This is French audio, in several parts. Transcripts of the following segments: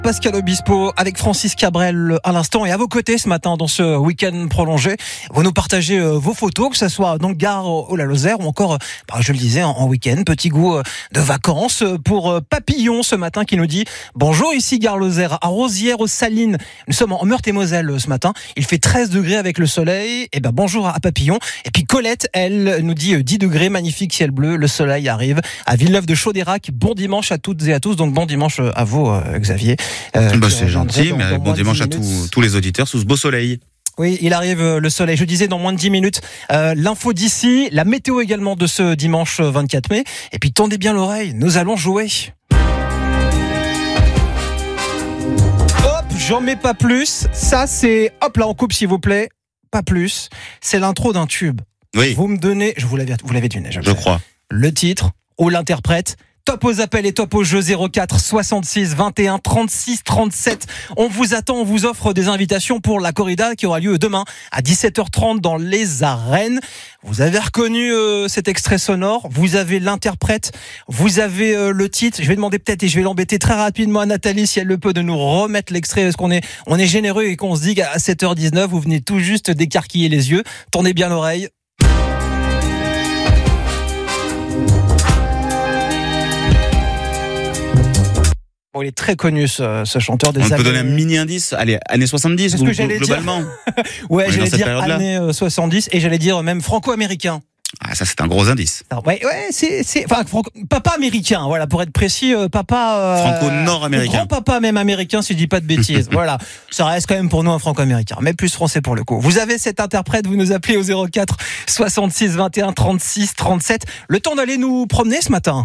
Pascal Obispo avec Francis Cabrel à l'instant et à vos côtés ce matin dans ce week-end prolongé. Vous nous partagez vos photos, que ce soit dans Gare au la Lozère ou encore, je le disais, en week-end. Petit goût de vacances pour Papillon ce matin qui nous dit « Bonjour, ici Gare Lozère, à Rosières aux Salines. Nous sommes en Meurthe-et-Moselle ce matin. Il fait 13 degrés avec le soleil. Et bonjour à Papillon. » Et puis Colette, elle, nous dit 10 degrés, magnifique ciel bleu, le soleil arrive. À Villeneuve-de-Chaudeirac, bon dimanche à toutes et à tous. Donc bon dimanche à vous, Xavier. C'est gentil, mais bon dimanche à tous les auditeurs sous ce beau soleil. Oui, il arrive le soleil. Je disais dans moins de 10 minutes, l'info d'ici, la météo également de ce dimanche 24 mai. Et puis tendez bien l'oreille, nous allons jouer. Hop, j'en mets pas plus. Ça c'est, hop là on coupe s'il vous plaît, pas plus. C'est l'intro d'un tube. Oui. Vous me donnez, vous l'avez deviné, je crois. Le titre ou l'interprète. Top aux appels et top aux jeux 04 66 21 36 37. On vous attend, on vous offre des invitations pour la corrida qui aura lieu demain à 17h30 dans les arènes. Vous avez reconnu cet extrait sonore, vous avez l'interprète, vous avez le titre. Je vais demander peut-être et je vais l'embêter très rapidement à Nathalie si elle le peut de nous remettre l'extrait parce qu'on est généreux et qu'on se dit qu'à 7h19 vous venez tout juste d'écarquiller les yeux. Tournez bien l'oreille. Bon, il est très connu ce chanteur des années... On peut donner un mini indice, allez, années 70 ou globalement. Ouais, j'allais dire années 70 et j'allais dire même franco-américain. Ah, ça c'est un gros indice. Ouais, papa américain, voilà, pour être précis, papa franco-nord-américain. Grand-papa même américain si je dis pas de bêtises. Voilà, ça reste quand même pour nous un franco-américain, mais plus français pour le coup. Vous avez cet interprète, vous nous appelez au 04 66 21 36 37. Le temps d'aller nous promener ce matin.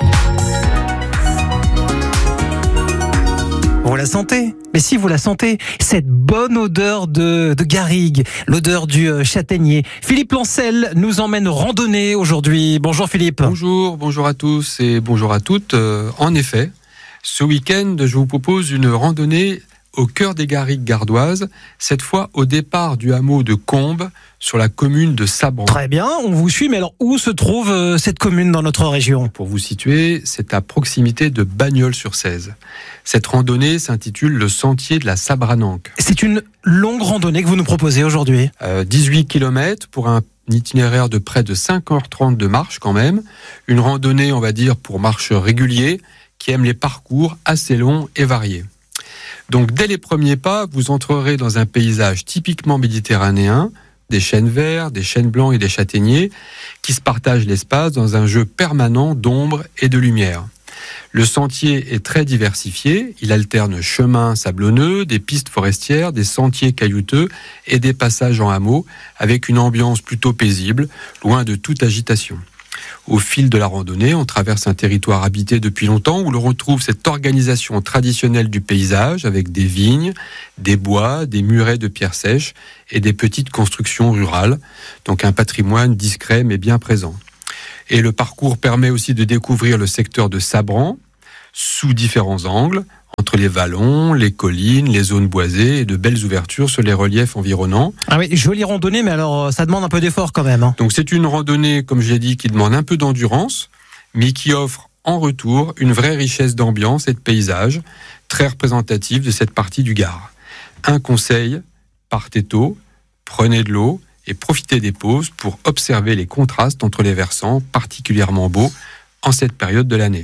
Vous la sentez ? Mais si vous la sentez, cette bonne odeur de garrigue, l'odeur du châtaignier. Philippe Lancel nous emmène randonner aujourd'hui. Bonjour Philippe. Bonjour à tous et bonjour à toutes. En effet, ce week-end, je vous propose une randonnée au cœur des garrigues gardoises, cette fois au départ du hameau de Combes, sur la commune de Sabran. Très bien, on vous suit, mais alors où se trouve cette commune dans notre région ? Pour vous situer, c'est à proximité de Bagnols-sur-Cèze. Cette randonnée s'intitule le Sentier de la Sabrananque. C'est une longue randonnée que vous nous proposez aujourd'hui. 18 km pour un itinéraire de près de 5h30 de marche quand même. Une randonnée, on va dire, pour marcheurs réguliers qui aiment les parcours assez longs et variés. Donc dès les premiers pas, vous entrerez dans un paysage typiquement méditerranéen, des chênes verts, des chênes blancs et des châtaigniers qui se partagent l'espace dans un jeu permanent d'ombre et de lumière. Le sentier est très diversifié, il alterne chemins sablonneux, des pistes forestières, des sentiers caillouteux et des passages en hameau avec une ambiance plutôt paisible, loin de toute agitation. Au fil de la randonnée, on traverse un territoire habité depuis longtemps où l'on retrouve cette organisation traditionnelle du paysage avec des vignes, des bois, des murets de pierres sèches et des petites constructions rurales. Donc un patrimoine discret mais bien présent. Et le parcours permet aussi de découvrir le secteur de Sabran sous différents angles, entre les vallons, les collines, les zones boisées et de belles ouvertures sur les reliefs environnants. Ah oui, jolie randonnée, mais alors ça demande un peu d'effort quand même. Donc c'est une randonnée, comme je l'ai dit, qui demande un peu d'endurance, mais qui offre en retour une vraie richesse d'ambiance et de paysage, très représentative de cette partie du Gard. Un conseil, partez tôt, prenez de l'eau et profitez des pauses pour observer les contrastes entre les versants, particulièrement beaux en cette période de l'année.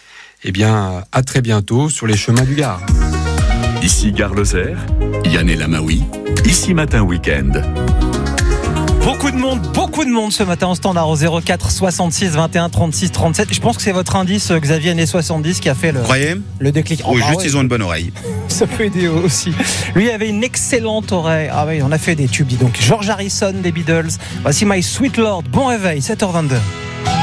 Eh bien, à très bientôt sur les chemins du Gard. Ici Gare Lozère, Yann et Lamaoui, ici Matin Week-end. Beaucoup de monde ce matin en standard au 04 66 21 36 37. Je pense que c'est votre indice, Xavier, années 70, qui a fait le déclic. Oui, ils ont une bonne oreille. Ça peut aider aussi. Lui avait une excellente oreille. Ah oui, on a fait des tubes, dis donc. George Harrison des Beatles. Voici My Sweet Lord. Bon réveil, 7h22.